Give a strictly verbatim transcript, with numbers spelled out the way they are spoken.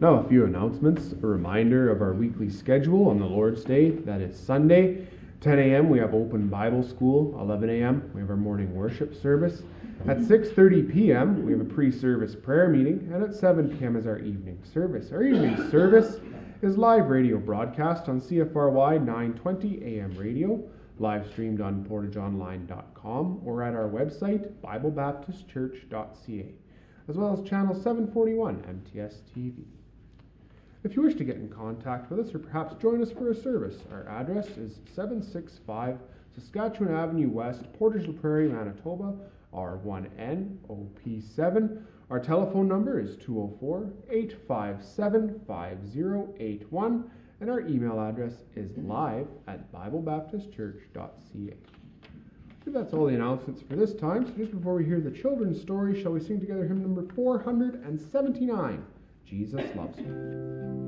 Now, a few announcements. A reminder of our weekly schedule on the Lord's Day. That is Sunday, ten a.m. we have open Bible school. eleven a.m. we have our morning worship service. At six thirty p.m. we have a pre-service prayer meeting, and at seven p.m. is our evening service. Our evening service is live radio broadcast on C F R Y nine twenty A M radio, live streamed on portage online dot com or at our website, bible baptist church dot c a, as well as channel seven forty-one M T S T V. If you wish to get in contact with us or perhaps join us for a service, our address is seven sixty-five Saskatchewan Avenue West, Portage la Prairie, Manitoba, R one N O P seven. Our telephone number is two oh four, eight five seven, five oh eight one, and our email address is live at bible baptist church dot c a. So that's all the announcements for this time. So just before we hear the children's story, shall we sing together hymn number four hundred seventy-nine, Jesus Loves You.